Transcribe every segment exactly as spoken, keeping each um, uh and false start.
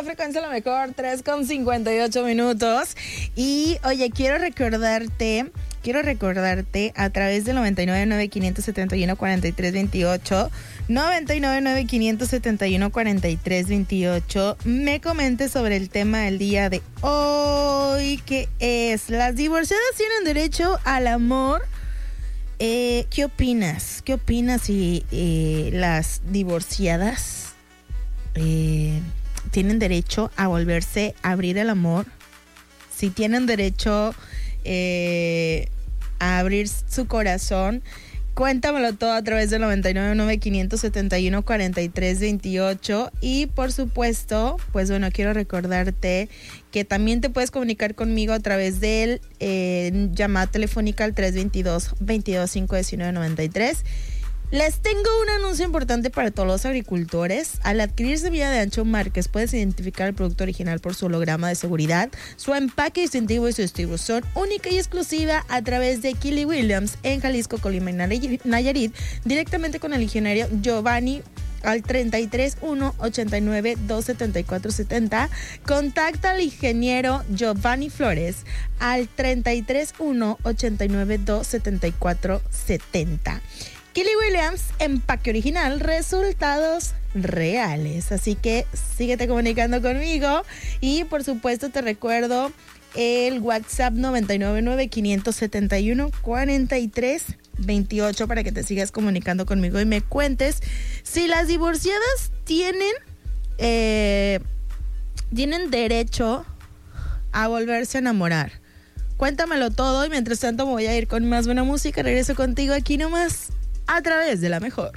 frecuencia la mejor, tres con cincuenta y ocho minutos. Y oye, quiero recordarte, quiero recordarte a través del noventa y nueve nueve quinientos setenta y uno cuarenta y tres veintiocho, noventa y nueve nueve quinientos setenta y uno cuarenta y tres veintiocho, me comentes sobre el tema del día de hoy, que es: ¿las divorciadas tienen derecho al amor? Eh, ¿Qué opinas? ¿Qué opinas si eh, las divorciadas eh, tienen derecho a volverse a abrir el amor? Si tienen derecho eh, a abrir su corazón. Cuéntamelo todo a través del noventa y nueve nueve quinientos setenta y uno cuarenta y tres veintiocho. Y por supuesto, pues bueno, quiero recordarte que también te puedes comunicar conmigo a través del eh, llamada telefónica al tres veintidós, veintidós cinco diecinueve noventa y tres. Les tengo un anuncio importante para todos los agricultores. Al adquirir semilla de Ancho Márquez, puedes identificar el producto original por su holograma de seguridad, su empaque distintivo y su distribución única y exclusiva a través de Killy Williams en Jalisco, Colima y Nayarit, directamente con el ingeniero Giovanni al treinta y tres uno ochenta y nueve dos setenta y cuatro setenta. Contacta al ingeniero Giovanni Flores al treinta y tres uno ochenta y nueve dos setenta y cuatro setenta. Killy Williams, empaque original, resultados reales. Así que síguete comunicando conmigo. Y por supuesto te recuerdo el WhatsApp noventa y nueve nueve quinientos setenta y uno cuarenta y tres veintiocho para que te sigas comunicando conmigo y me cuentes si las divorciadas tienen eh, tienen derecho a volverse a enamorar. Cuéntamelo todo y mientras tanto me voy a ir con más buena música. Regreso contigo aquí nomás a través de la mejor.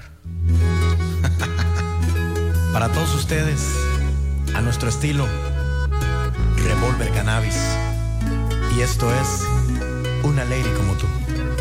Para todos ustedes, a nuestro estilo, Revolver Cannabis. Y esto es Una Lady Como Tú.